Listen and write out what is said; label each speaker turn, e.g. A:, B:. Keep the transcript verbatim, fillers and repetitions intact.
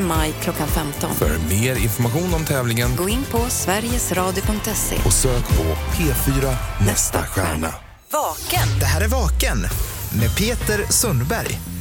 A: maj klockan femton.
B: För mer information om tävlingen,
A: gå in på sverigesradio punkt se
B: och sök på P fyra Nästa stjärna.
C: Vaken. Det här är Vaken med Peter Sundberg.